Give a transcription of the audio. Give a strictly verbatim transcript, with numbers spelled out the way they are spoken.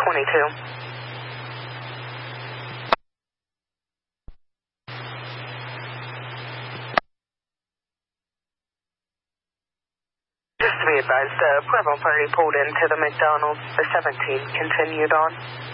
twenty-two. Just to be advised, the Pueblo party pulled into the McDonald's. The seventeen continued on.